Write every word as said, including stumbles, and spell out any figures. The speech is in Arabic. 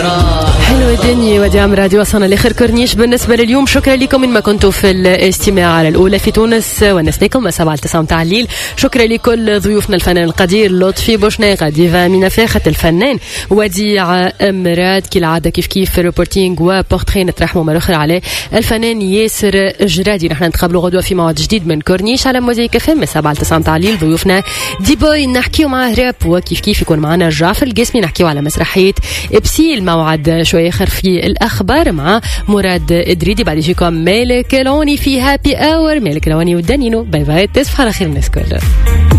حلو الدنيا ودعم راديو. وصلنا لاخر كورنيش بالنسبه لليوم. شكرا لكم من ما كنتوا في الاستماع على الاولى في تونس ونسناكم من سبعة لتسعة متاع الليل. شكرا لكل ضيوفنا الفنان القدير لطفي بوشناقه، ديفا مينا فاخت، الفنان وديع امراد كالعاده كيف كيف في الريبورتينغ وبورتري نترحموا مره اخرى عليه الفنان ياسر جرادي. نحن نتقابلوا غدوه في موعد جديد من كورنيش على موزيك اف ام من سبعة لتسعة متاع الليل. ضيوفنا دي بوي نحكيو معاه راب، وكيف كيف يكون معنا جعفر القاسمي نحكيو على مسرحيه بسيل. موعد شويه اخر في الاخبار مع مراد ادريدي. بعد يجيكم مالك لوني في هابي اور، مالك لوني والدنينو. باي باي، تصبحوا على خير الناس كلها.